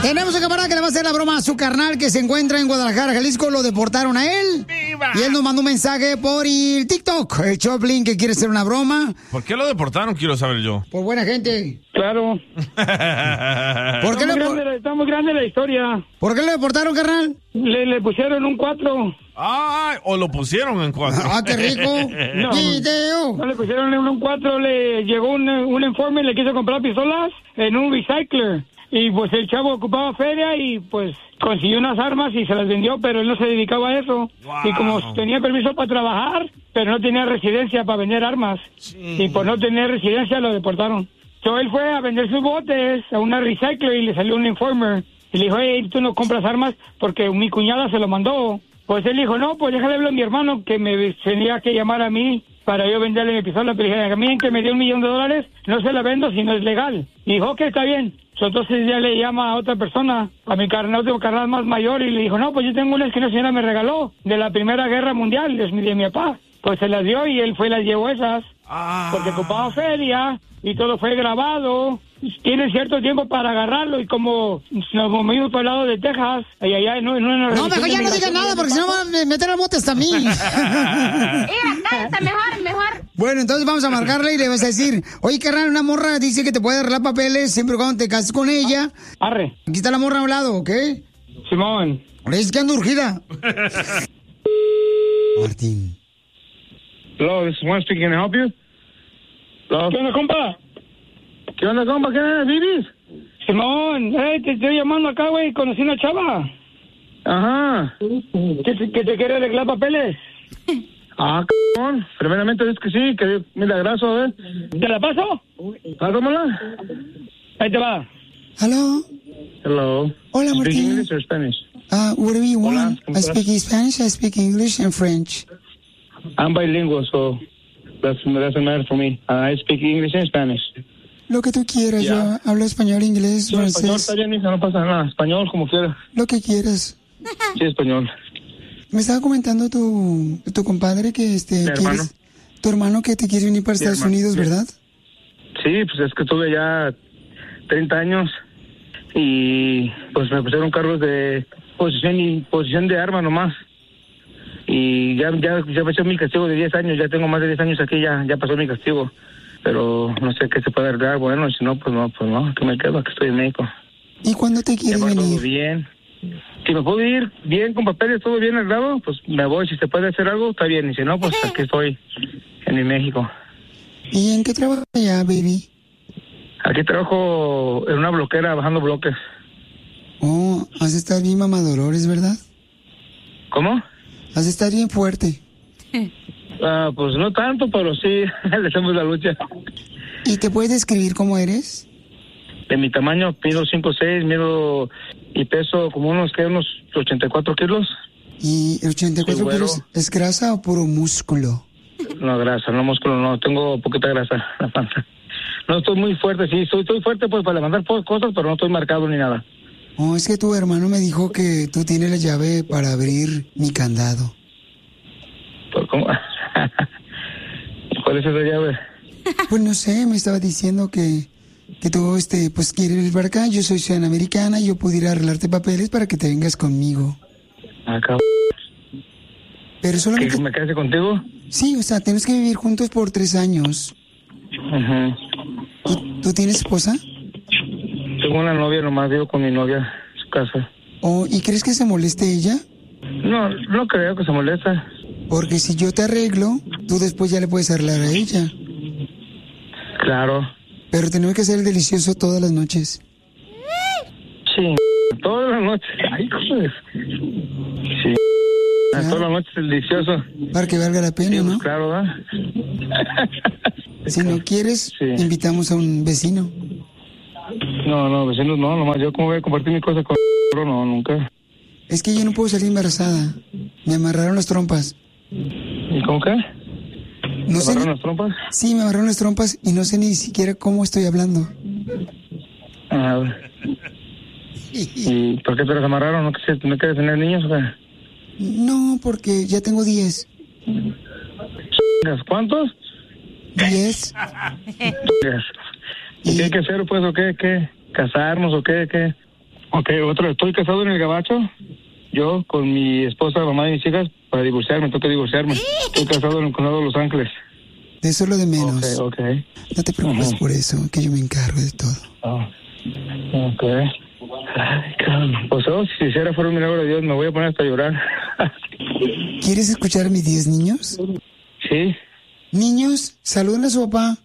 Tenemos un camarada que le va a hacer la broma a su carnal que se encuentra en Guadalajara, Jalisco. Lo deportaron a él. ¡Viva! Y él nos mandó un mensaje por el TikTok. El Choplin que quiere hacer una broma. ¿Por qué lo deportaron? Quiero saber yo. Por buena gente. Claro. ¿Por qué Está muy grande la historia. ¿Por qué lo deportaron, carnal? Le pusieron un 4. ¡Ay! O lo pusieron en 4. ¡Ah, qué rico! No, ¡Video! no le pusieron en un 4, le llegó un informe y le quiso comprar pistolas en un recycler. Y pues el chavo ocupaba feria y pues consiguió unas armas y se las vendió, pero él no se dedicaba a eso. Wow. Y como tenía permiso para trabajar, pero no tenía residencia para vender armas. Sí. Y por no tener residencia lo deportaron. Entonces él fue a vender sus botes a una recycler y le salió un informer. Y le dijo, hey, tú no compras armas porque mi cuñada se lo mandó. Pues él dijo, no, pues déjale hablar a mi hermano que me tenía que llamar a mí para yo venderle mi pistola. Pero dije, a mí en que me dio $1 millón, no se la vendo si no es legal. Y dijo, ok, está bien. Entonces ya le llama a otra persona, a mi carnal, otro carnal más mayor, y le dijo, no, pues yo tengo unas que una señora me regaló de la Primera Guerra Mundial, de mi papá. Pues se las dio y él fue y las llevó esas, porque ocupaba feria y todo fue grabado. Tienen cierto tiempo para agarrarlo y como nos movimos por el lado de Texas, allá no mejor ya no digas nada porque si no van a meter a motes también. Mejor. Bueno, entonces vamos a marcarle y le vas a decir, oye, carnal, una morra dice que te puede arreglar papeles siempre y cuando te cases con ella. Arre. Aquí está la morra a un lado, ¿ok? Simón. Le dices que anda urgida. Martín. Hello, this is Juan speaking. Can I help you? Hello. ¿Qué onda, compa? ¿Qué onda, compa? ¿Qué onda, Bibis? Simón, te estoy llamando acá, güey. Conocí una chava. Ajá. ¿Que te quiere arreglar papeles? Ah, cabrón. Primeramente es que sí, que milagroso, a ver. ¿Te la paso? Pásamela. Ahí te va. Hello. Hello. Hola, Speak Martín. English or Spanish? Whatever you want. ¿cómo I estás? speak Spanish, I speak English and French. I'm bilingual, so that doesn't matter for me. I speak English and Spanish. Lo que tú quieras, Ya. yo hablo español, inglés, Sí, español francés, está bien, hija, no pasa nada. Español, como quiera. lo que quieras. Sí, español. Me estaba comentando tu compadre que Mi hermano. tu hermano que te quiere venir para Estados hermano, Unidos, sí. ¿verdad? Sí, pues es que tuve ya 30 años y pues me pusieron cargos de posesión de arma nomás. Y ya pasó mi castigo de 10 años, ya tengo más de 10 años aquí, ya pasó mi castigo. Pero no sé qué se puede arreglar, bueno, si no, pues no, aquí me quedo, aquí estoy en México. ¿Y cuándo te Ya quieres va todo venir? bien. Si me puedo ir bien con papeles, todo bien arreglado, pues me voy. Si se puede hacer algo, está bien. Y si no, pues aquí estoy en mi México. ¿Y en qué trabajas allá, baby? Aquí trabajo en una bloquera bajando bloques. Oh, has de estar bien mamadolores, ¿verdad? ¿Cómo? Has de estar bien fuerte. Pues no tanto, pero sí, le hacemos la lucha. ¿Y te puedes describir cómo eres? De mi tamaño, mido 5'6", mido y peso como unos 84 kilos. ¿Y 84 Sí, güero. kilos es grasa o puro músculo? No, grasa, no músculo, no, tengo poquita grasa en la panza. No estoy muy fuerte, sí, estoy fuerte pues para levantar cosas, pero no estoy marcado ni nada. Oh, es que tu hermano me dijo que tú tienes la llave para abrir mi candado. Pues, ¿cómo? ¿Cuál es esa llave? Pues no sé, me estaba diciendo que tú, pues quieres ir para acá, yo soy ciudadana americana, yo pudiera arreglarte papeles para que te vengas conmigo. Acá. Pero solamente... ¿Que me case contigo? Sí, o sea, tenemos que vivir juntos por 3 años. Ajá. ¿Tú tienes esposa? Tengo una novia, nomás vivo con mi novia en su casa. Oh, ¿y crees que se moleste ella? No creo que se molesta. Porque si yo te arreglo, tú después ya le puedes arreglar a ella. Claro. Pero tenemos que hacer el delicioso todas las noches. Sí, todas las noches. Ay, joder. Sí. Claro. Todas las noches es delicioso. Para que valga la pena, ¿no? Claro, ¿verdad? Si no quieres, Sí. invitamos a un vecino. No, vecinos no, nomás yo como voy a compartir mi cosa con no, nunca. Es que yo no puedo salir embarazada. Me amarraron las trompas. ¿Y cómo qué? No ¿Te sé. amarraron las trompas? Sí, me amarraron las trompas y no sé ni siquiera cómo estoy hablando. Ah, ¿y por qué te las amarraron? ¿No quieres tener niños o qué? No, porque ya tengo 10. ¿Cuántos? 10. ¿Y qué hay que hacer, pues, o qué? ¿Casarnos o qué? Ok, otro. Estoy casado en el Gabacho. Yo con mi esposa, mamá de mis hijas, para divorciarme, tengo que divorciarme. Estoy casado en el condado de Los Ángeles. Eso es lo de menos. Ok. No te preocupes por eso, que yo me encargo de todo. Ok. Ay, cabrón. Pues si hiciera fuera un milagro de Dios, me voy a poner hasta a llorar. ¿Quieres escuchar a mis 10 niños? Sí. Niños, saluden a su papá.